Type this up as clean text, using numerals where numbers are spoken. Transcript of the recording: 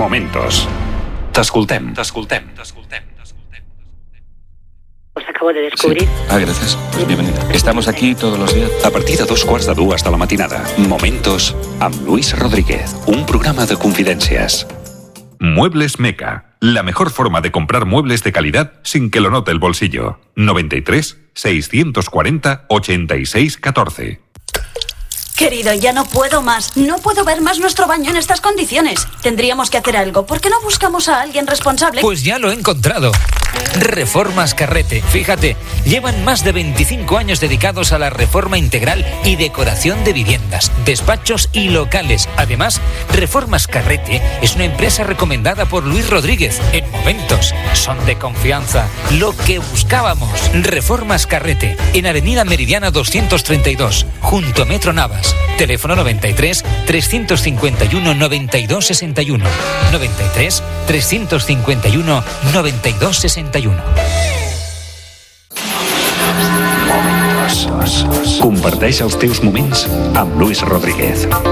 Momentos. T'escoltem. Os acabo de descubrir. Sí. Gracias. Pues bienvenida. Estamos aquí todos los días. A partir de 2:45 de la matinada. Momentos amb Luis Rodríguez. Un programa de confidències. Muebles Meca. La mejor forma de comprar muebles de calidad sin que lo note el bolsillo. 93 640 86 14. Querido, ya no puedo más. No puedo ver más nuestro baño en estas condiciones. Tendríamos que hacer algo. ¿Por qué no buscamos a alguien responsable? Pues ya lo he encontrado. Reformas Carrete. Fíjate, llevan más de 25 años dedicados a la reforma integral y decoración de viviendas, despachos y locales. Además, Reformas Carrete es una empresa recomendada por Luis Rodríguez. En Momentos son de confianza. Lo que buscábamos. Reformas Carrete. En Avenida Meridiana 232, junto a Metro Navas. Teléfono 93 351 92 61. 93 351 92 61. Comparteix els teus moments amb Luis Rodríguez.